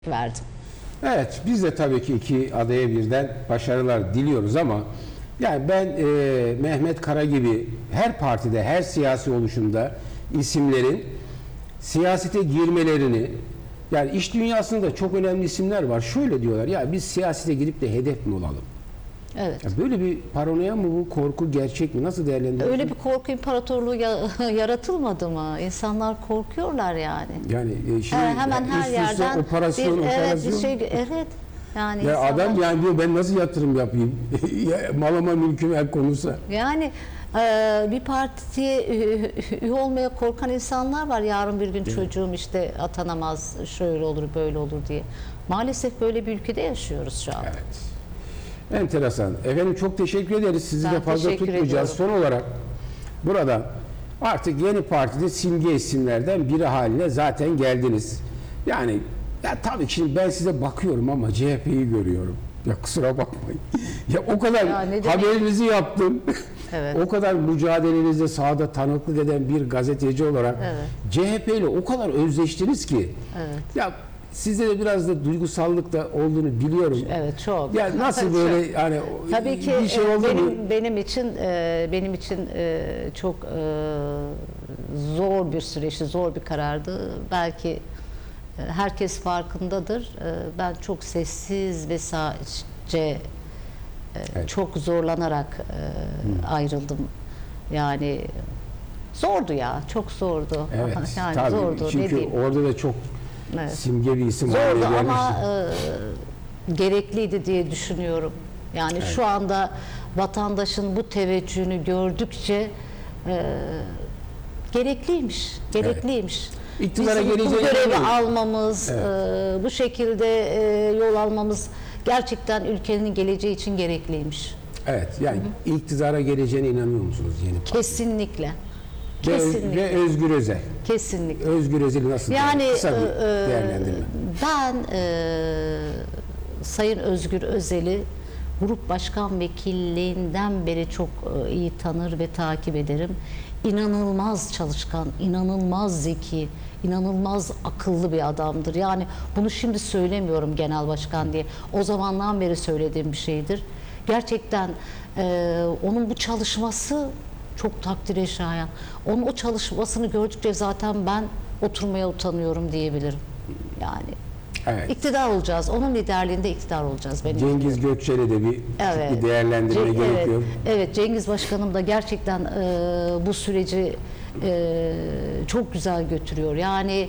verdim. Evet, biz de tabii ki iki adaya birden başarılar diliyoruz ama yani ben Mehmet Kara gibi her partide, her siyasi oluşumda isimlerin siyasete girmelerini, yani iş dünyasında çok önemli isimler var. Şöyle diyorlar, ya biz siyasete girip de hedef mi olalım? Evet. Ya böyle bir paranoya mı bu, korku gerçek mi? Nasıl değerlendiriyorsun? Öyle bir korku imparatorluğu yaratılmadı mı? İnsanlar korkuyorlar yani. Yani şimdi Hemen her üst üste yerden operasyon. evet. Yani Ya insanlar, adam yani diyor, ben nasıl yatırım yapayım? Ya malıma mülküme el konulsa. yani bir partiye üye olmaya korkan insanlar var. Yarın bir gün çocuğum işte atanamaz, şöyle olur, böyle olur diye. Maalesef böyle bir ülkede yaşıyoruz şu an. Evet. Enteresan. Efendim çok teşekkür ederiz. Sizi Ben de fazla teşekkür tutmayacağız. ediyorum. Son olarak burada artık yeni partide simge isimlerden biri haline zaten geldiniz. Yani ya tabii ki şimdi ben size bakıyorum ama CHP'yi görüyorum. Ya kusura bakmayın. Ya o kadar Ya ne demek? haberinizi yaptım. Evet. O kadar mücadelenizde sahada tanıklık eden bir gazeteci olarak Evet. CHP ile o kadar özleştiniz ki. Evet. Ya sizde de biraz da duygusallık da olduğunu biliyorum. Evet, çok. Ya nasıl böyle yani Tabii ki bir şey oldu mu? benim için çok zor bir süreçti, zor bir karardı. Belki herkes farkındadır. Ben çok sessiz ve sadece Evet. çok zorlanarak ayrıldım. Yani zordu ya, çok zordu. Evet, Yani tabii. zordu. Ne Çünkü diyeyim? orada da çok Evet. simge bir isim Zordu haline ama gelmişti. gerekliydi diye düşünüyorum. Yani Evet. şu anda vatandaşın bu teveccühünü gördükçe gerekliymiş. İktidara Bizim bu geleceği görevi inanıyorum. almamız, bu şekilde yol almamız gerçekten ülkenin geleceği için gerekliymiş. Evet, yani iktidara geleceğine inanıyor musunuz yeni parti? Kesinlikle. Ve Kesinlikle. Özgür Özel. Kesinlikle. Özgür Özel'i nasıl Yani kısa bir değerlendirme. ben Sayın Özgür Özel'i grup başkan vekilliğinden beri çok iyi tanır ve takip ederim. İnanılmaz çalışkan, inanılmaz zeki, inanılmaz akıllı bir adamdır. Yani bunu şimdi söylemiyorum genel başkan diye. O zamandan beri söylediğim bir şeydir. Gerçekten onun bu çalışması çok takdire şayan. Onun o çalışmasını gördükçe zaten ben oturmaya utanıyorum diyebilirim. Yani Evet. iktidar olacağız. Onun liderliğinde iktidar olacağız. Benim Cengiz Gökçen'e de bir küçük bir değerlendirme gerekiyor. Evet, Cengiz Başkanım da gerçekten bu süreci çok güzel götürüyor. Yani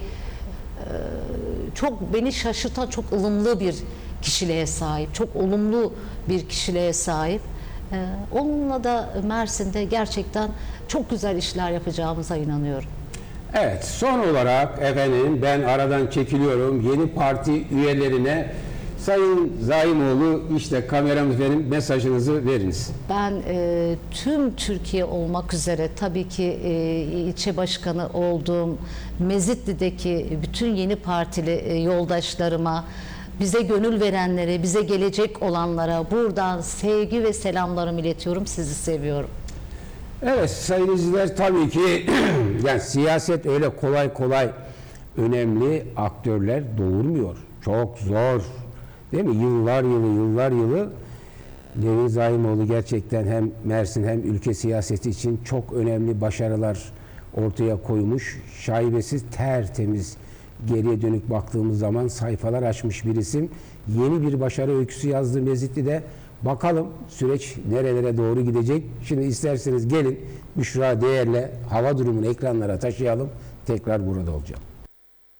çok beni şaşırtan, çok ılımlı bir kişiliğe sahip, çok olumlu bir kişiliğe sahip. Onunla da Mersin'de gerçekten çok güzel işler yapacağımıza inanıyorum. Evet, son olarak efendim ben aradan çekiliyorum. Yeni parti üyelerine Sayın Zaimoğlu, işte kameramız benim, mesajınızı veriniz. Ben tüm Türkiye olmak üzere tabii ki ilçe başkanı olduğum Mezitli'deki bütün yeni partili yoldaşlarıma, bize gönül verenlere, bize gelecek olanlara buradan sevgi ve selamlarımı iletiyorum. Sizi seviyorum. Evet sayın izleyiciler, tabii ki yani siyaset öyle kolay kolay önemli aktörler doğurmuyor. Çok zor. Değil mi? Yıllar yılı Nevin Zaimoğlu gerçekten hem Mersin hem ülke siyaseti için çok önemli başarılar ortaya koymuş. Şaibesiz, tertemiz, geriye dönük baktığımız zaman sayfalar açmış bir isim. Yeni bir başarı öyküsü yazdı Mezitli'de. Bakalım süreç nerelere doğru gidecek. Şimdi isterseniz gelin Büşra Değer'le hava durumunu ekranlara taşıyalım. Tekrar burada olacağım.